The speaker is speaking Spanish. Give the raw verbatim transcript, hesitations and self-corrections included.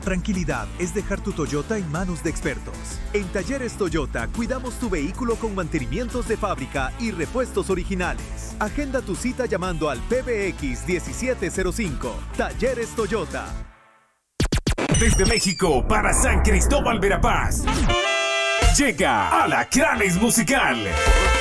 tranquilidad es dejar tu Toyota en manos de expertos. En Talleres Toyota cuidamos tu vehículo con mantenimientos de fábrica y repuestos originales. Agenda tu cita llamando al P B X diecisiete cero cinco. Talleres Toyota. Desde México para San Cristóbal Verapaz. Llega Alacranes Musical.